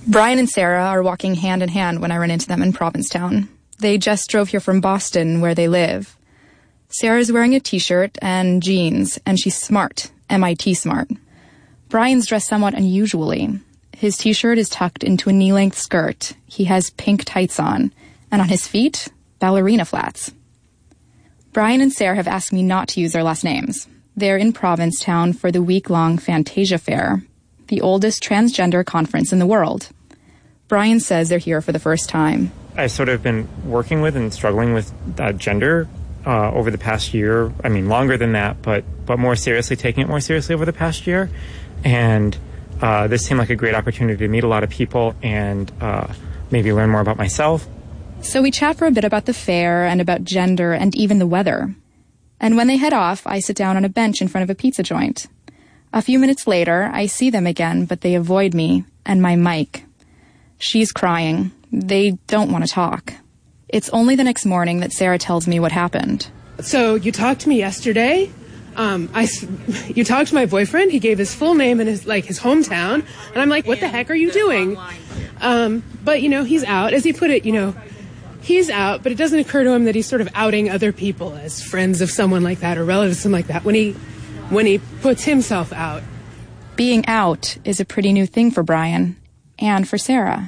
Brian and Sarah are walking hand in hand when I run into them in Provincetown. They just drove here from Boston, where they live. Sarah's wearing a t-shirt and jeans, and she's smart, MIT smart. Brian's dressed somewhat unusually. His t-shirt is tucked into a knee-length skirt. He has pink tights on, and on his feet, ballerina flats. Brian and Sarah have asked me not to use their last names. They're in Provincetown for the week-long Fantasia Fair, the oldest transgender conference in the world. Brian says they're here for the first time. I've sort of been working with and struggling with gender over the past year. I mean, longer than that, but more seriously, taking it more seriously over the past year. And this seemed like a great opportunity to meet a lot of people and maybe learn more about myself. So we chat for a bit about the fair and about gender and even the weather. And when they head off, I sit down on a bench in front of a pizza joint. A few minutes later, I see them again, but they avoid me and my mic. She's crying. They don't want to talk. It's only the next morning that Sarah tells me what happened. So you talked to me yesterday. You talked to my boyfriend. He gave his full name and his hometown. And I'm like, what the heck are you doing? But, he's out. As he put it, he's out. But it doesn't occur to him that he's sort of outing other people as friends of someone like that or relatives of someone like that when he puts himself out. Being out is a pretty new thing for Brian and for Sarah.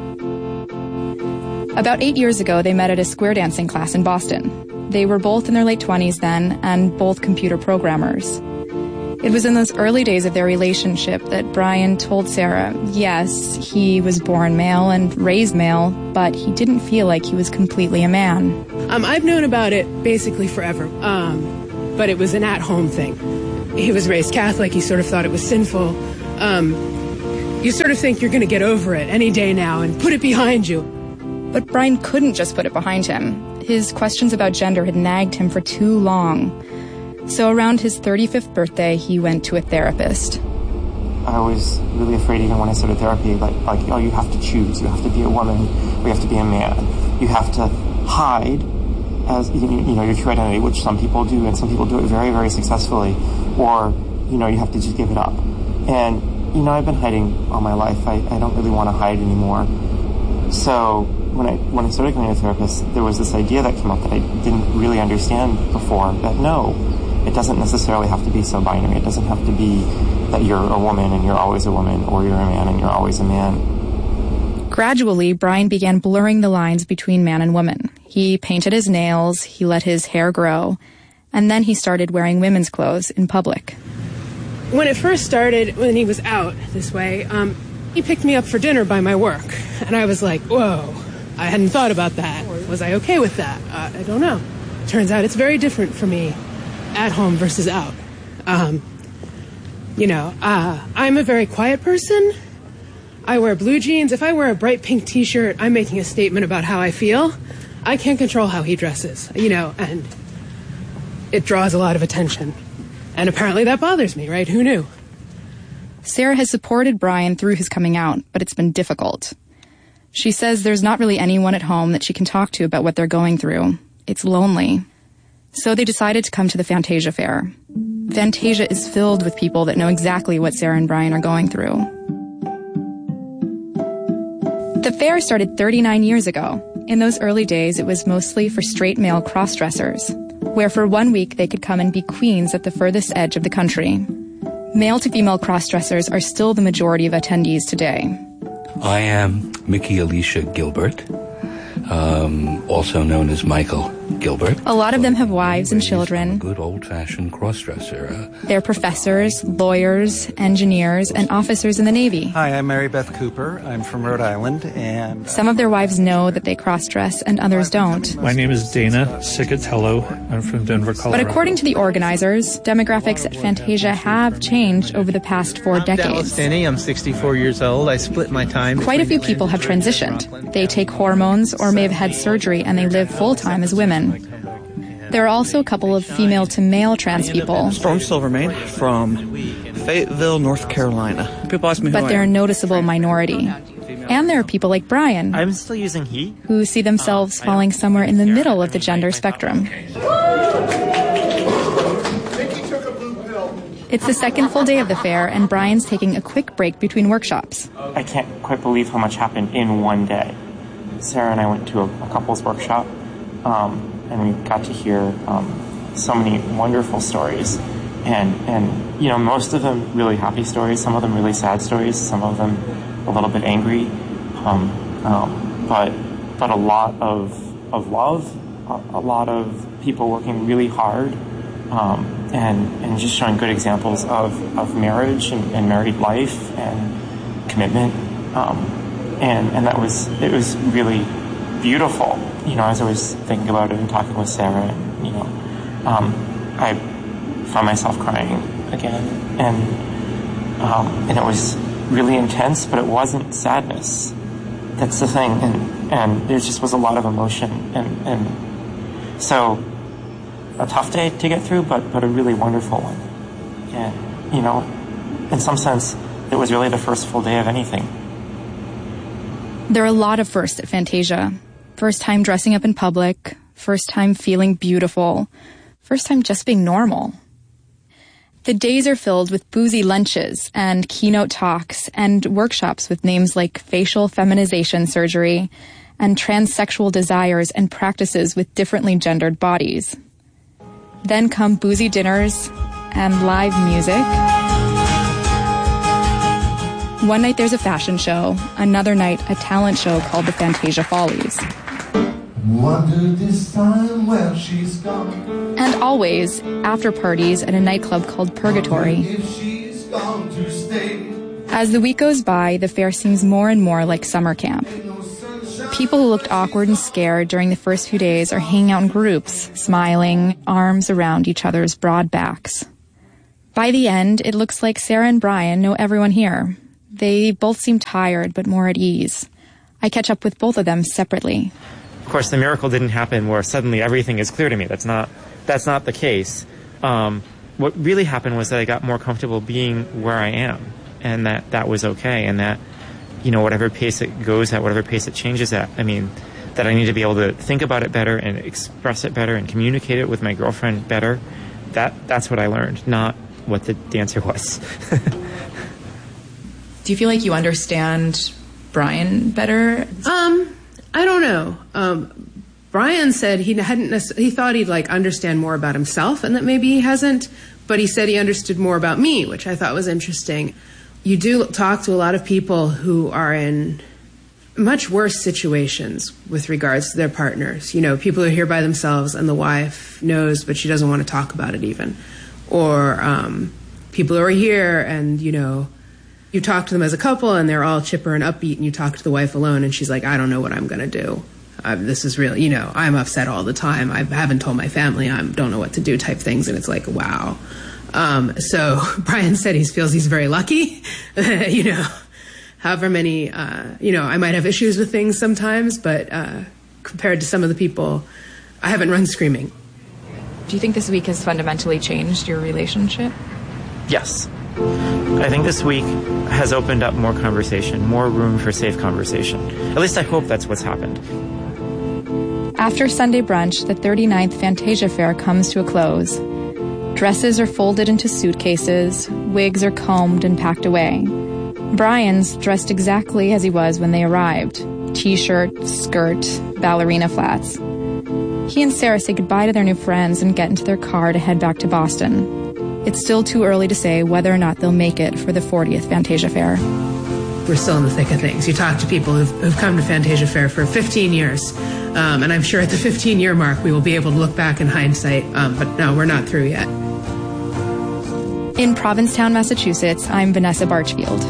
About 8 years ago, they met at a square dancing class in Boston. They were both in their late 20s then, and both computer programmers. It was in those early days of their relationship that Brian told Sarah, yes, he was born male and raised male, but he didn't feel like he was completely a man. I've known about it basically forever, but it was an at-home thing. He was raised Catholic. He sort of thought it was sinful. You sort of think you're going to get over it any day now and put it behind you. But Brian couldn't just put it behind him. His questions about gender had nagged him for too long. So around his 35th birthday, he went to a therapist. I was really afraid even when I started therapy, like, you have to choose. You have to be a woman, or you have to be a man. You have to hide as, your true identity, which some people do, and some people do it very, very successfully. Or, you have to just give it up. And, I've been hiding all my life. I don't really want to hide anymore. So when I started going to a therapist, there was this idea that came up that I didn't really understand before, that no, it doesn't necessarily have to be so binary. It doesn't have to be that you're a woman and you're always a woman, or you're a man and you're always a man. Gradually, Brian began blurring the lines between man and woman. He painted his nails, he let his hair grow, and then he started wearing women's clothes in public. When it first started, when he was out this way, he picked me up for dinner by my work. And I was like, whoa, I hadn't thought about that. Was I okay with that? I don't know. Turns out it's very different for me at home versus out. I'm a very quiet person. I wear blue jeans. If I wear a bright pink t-shirt, I'm making a statement about how I feel. I can't control how he dresses, and it draws a lot of attention. And apparently that bothers me, right? Who knew? Sarah has supported Brian through his coming out, but it's been difficult. She says there's not really anyone at home that she can talk to about what they're going through. It's lonely. So they decided to come to the Fantasia Fair. Fantasia is filled with people that know exactly what Sarah and Brian are going through. The fair started 39 years ago. In those early days, it was mostly for straight male cross-dressers, where for 1 week they could come and be queens at the furthest edge of the country. Male-to-female cross-dressers are still the majority of attendees today. I am Mickey Alicia Gilbert, also known as Michael Gilbert. A lot of them have wives and children. Good old-fashioned cross-dresser. They're professors, lawyers, engineers, and officers in the Navy. Hi, I'm Mary Beth Cooper. I'm from Rhode Island, and some of their wives know that they cross-dress, and others don't. My name is Dana Cicatello. I'm from Denver, Colorado. But according to the organizers, demographics at Fantasia have changed over the past 4 decades. I'm Dallas Denny. I'm 64 years old. I split my time. Quite a few people have transitioned. They take hormones or may have had surgery, and they live full-time as women. There are also a couple of female-to-male trans people. Storm Silvermain from Fayetteville, North Carolina. People ask me who but they're a noticeable minority. And there are people like Brian, I'm still using he, who see themselves falling somewhere in the middle of the gender spectrum. It's the second full day of the fair, and Brian's taking a quick break between workshops. I can't quite believe how much happened in one day. Sarah and I went to a couples workshop, and we got to hear so many wonderful stories. And most of them really happy stories, some of them really sad stories, some of them a little bit angry, but a lot of love, a lot of people working really hard, and just showing good examples of marriage and married life and commitment, and it was really beautiful. I was always thinking about it and talking with Sarah, and I found myself crying again, and it was really intense, but it wasn't sadness. That's the thing, and there just was a lot of emotion, and so a tough day to get through, but a really wonderful one. And in some sense, it was really the first full day of anything. There are a lot of firsts at Fantasia. First time dressing up in public, first time feeling beautiful, first time just being normal. The days are filled with boozy lunches and keynote talks and workshops with names like facial feminization surgery and transsexual desires and practices with differently gendered bodies. Then come boozy dinners and live music. One night there's a fashion show, another night a talent show called the Fantasia Follies. Wonder this time where she's gone. And always after parties at a nightclub called Purgatory. If she's gone to stay. As the week goes by, the fair seems more and more like summer camp. People who looked awkward and scared during the first few days are hanging out in groups, smiling, arms around each other's broad backs. By the end, it looks like Sarah and Brian know everyone here. They both seem tired, but more at ease. I catch up with both of them separately. Of course, the miracle didn't happen where suddenly everything is clear to me. That's not the case. What really happened was that I got more comfortable being where I am, and that was okay, and that, whatever pace it goes at, whatever pace it changes at, that I need to be able to think about it better and express it better and communicate it with my girlfriend better. That's what I learned, not what the answer was. Do you feel like you understand Brian better? I don't know. Brian said he thought he'd understand more about himself, and that maybe he hasn't, but he said he understood more about me, which I thought was interesting. You do talk to a lot of people who are in much worse situations with regards to their partners. People who are here by themselves and the wife knows, but she doesn't want to talk about it even. Or people who are here and, you talk to them as a couple and they're all chipper and upbeat, and you talk to the wife alone and she's like, I don't know what I'm going to do. This is really, I'm upset all the time. I haven't told my family. I don't know what to do type things. And it's like, wow. So Brian said he feels he's very lucky, however many, I might have issues with things sometimes, but compared to some of the people, I haven't run screaming. Do you think this week has fundamentally changed your relationship? Yes. I think this week has opened up more conversation, more room for safe conversation. At least I hope that's what's happened. After Sunday brunch, the 39th Fantasia Fair comes to a close. Dresses are folded into suitcases, wigs are combed and packed away. Brian's dressed exactly as he was when they arrived. T-shirt, skirt, ballerina flats. He and Sarah say goodbye to their new friends and get into their car to head back to Boston. It's still too early to say whether or not they'll make it for the 40th Fantasia Fair. We're still in the thick of things. You talk to people who've come to Fantasia Fair for 15 years, and I'm sure at the 15-year mark we will be able to look back in hindsight, but no, we're not through yet. In Provincetown, Massachusetts, I'm Vanessa Barchfield.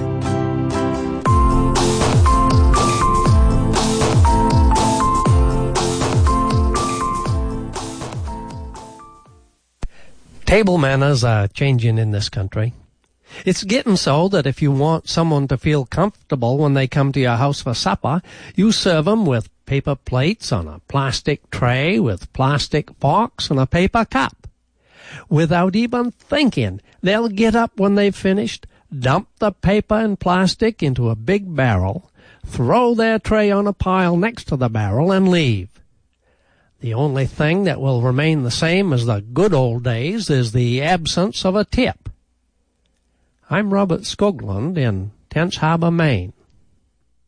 Table manners are changing in this country. It's getting so that if you want someone to feel comfortable when they come to your house for supper, you serve them with paper plates on a plastic tray with plastic forks and a paper cup. Without even thinking, they'll get up when they've finished, dump the paper and plastic into a big barrel, throw their tray on a pile next to the barrel, and leave. The only thing that will remain the same as the good old days is the absence of a tip. I'm Robert Skoglund in Tench Harbor, Maine.